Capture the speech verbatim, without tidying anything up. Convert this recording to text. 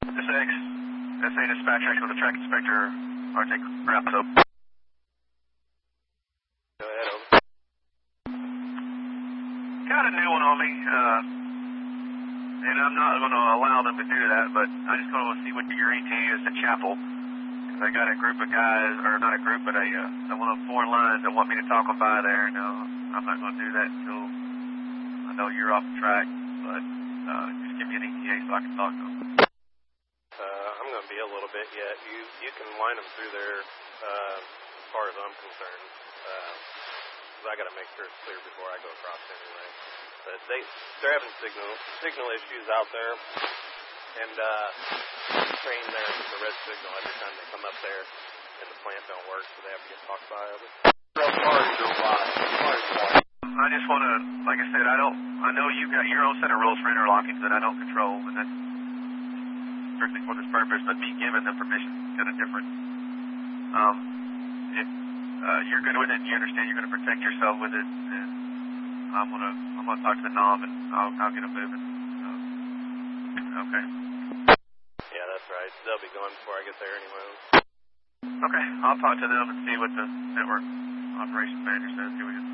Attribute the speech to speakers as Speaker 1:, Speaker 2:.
Speaker 1: This X, S A dispatcher, actually with the track inspector, Arctic wraps up.
Speaker 2: Go ahead, over.
Speaker 1: Got a new one on me, uh, and I'm not going to allow them to do that, but I just going to see what your E T is at Chapel. Because I got a group of guys, or not a group, but a, uh, one of four lines that want me to talk them by there. No, I'm not going to do that until I know you're off the track, but uh, just give me an E T A so I can talk to them.
Speaker 2: Uh, I'm going to be a little bit yet. You you can line them through there uh, as far as I'm concerned. Because I got to make sure it's clear before I go across anyway. But they, they're having signal signal issues out there. And uh, train there is a red signal every time they come up there. And the plant don't work, so they have to get talked by others.
Speaker 1: I just want to, like I said, I don't, I know you've got your own set of rules for interlocking that I don't control, and that's strictly for this purpose, but me giving them permission is kind of different. Um, if uh, you're good with it, you understand you're going to protect yourself with it, and I'm going to, I'm going to talk to the N O M, and I'll, I'll get them moving. So, okay.
Speaker 2: Yeah, that's right. They'll be gone before I get there anyway.
Speaker 1: Okay, I'll talk to them and see what the network operations manager says. Here we go.